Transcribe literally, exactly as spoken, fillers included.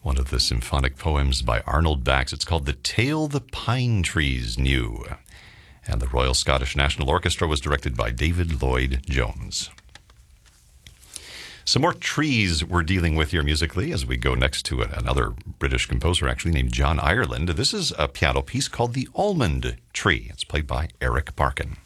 one of the symphonic poems by Arnold Bax. It's called The Tale the Pine Trees Knew. And the Royal Scottish National Orchestra was directed by David Lloyd Jones. Some more trees we're dealing with here musically as we go next to another British composer actually named John Ireland. This is a piano piece called The Almond Tree. It's played by Eric Parkin.